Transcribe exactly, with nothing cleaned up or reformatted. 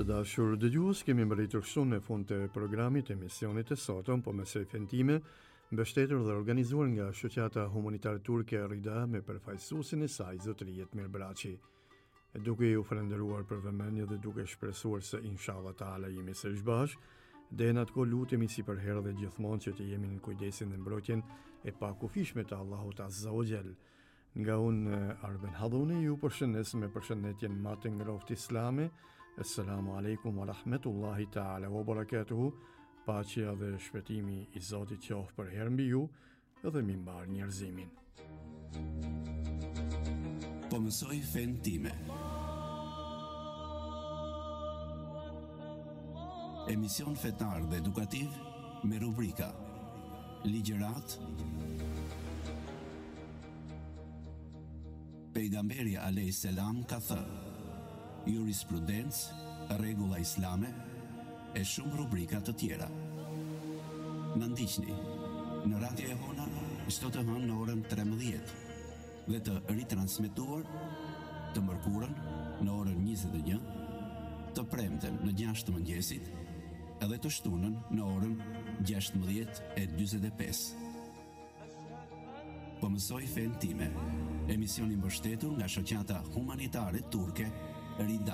Të dashur dëgjues, kemi mbërritur kështu në fund të programit të emisionit të sotëm, po me sejfen time, mbështetur dhe organizuar nga shoqata humanitare turke Rida me përfaqësuesin e saj zotëriet Mirbraçi. E duke ju falendëruar për vëmendje dhe duke shpresuar se inshallah taala jemi sërish bashkë, dhe në atë kohë lutemi si për herë dhe gjithmonë që të jemi në kujdesin dhe mbrojtjen e pakufishme të Allahut Azza wa Jall. Nga unë Arben Hadhuni ju përshëndes me përshëndetjen më të ngrohtë islame. Assalamu alaikum wa rahmetullahi ta'ala wa barakatuhu. Paqja dhe shpëtimi i Zotit qoftë për herë mbi ju dhe mbi mbar njerëzimin. Po mësoj fen time. Emision fetar dhe edukativ me rubrika Ligjërat, Pejgamberi alayhis salam ka thënë, jurisprudencë, rregulla islame e shumë rubrika të tjera. Na ndiqni në Radio e Hona çdo të hënë në orën tretëmbëdhjetë dhe të ritransmetuar të mërkurën në orën njëzet e një, të premten në gjashtë të mëngjesit edhe të shtunën në orën gjashtëmbëdhjetë e njëzet e pesë. Po mësoj fen time, emisioni mbështetur nga shoqata humanitare turke Rida.